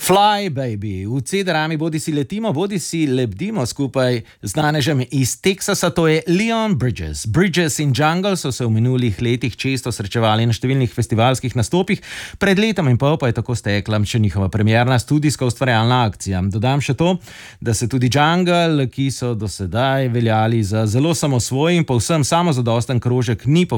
Fly, baby. V C-drami bodi si letimo, bodi si lebdimo skupaj z Nanežem iz Teksasa, to je Leon Bridges. Bridges in Jungle so se v minulih letih često srečevali na številnih festivalskih nastopih, pred letom in pol pa je tako stekla še njihova premierna studijska ustvarjalna akcija. Dodam še to, da se tudi Jungle, ki so do sedaj veljali za zelo samosvoj in povsem samozadosten krožek, ni